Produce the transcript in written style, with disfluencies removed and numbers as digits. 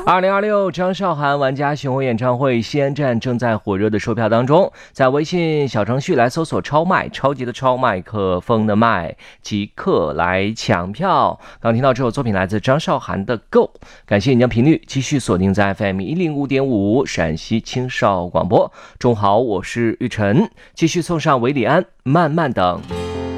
2026张韶涵玩家巡回演唱会西安站正在火热的售票当中，在微信小程序来搜索超麦，超级的超，麦克风的麦，即刻来抢票。刚听到这首作品来自张韶涵的 Go， 感谢你将频率继续锁定在 FM 105.5陕西青少广播。中午好，我是玉晨，继续送上韦礼安慢慢等。